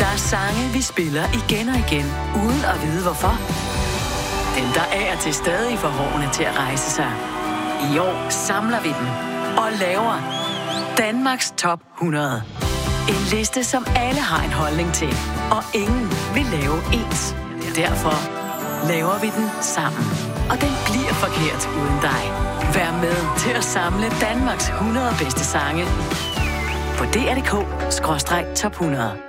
Der er sange, vi spiller igen og igen, uden at vide hvorfor. Dem, der af og til stadig får hårene til at rejse sig. I år samler vi dem og laver Danmarks Top 100. En liste, som alle har en holdning til, og ingen vil lave ens. Derfor laver vi den sammen. Og den bliver forkert uden dig. Vær med til at samle Danmarks 100 bedste sange på dr.dk/top 100.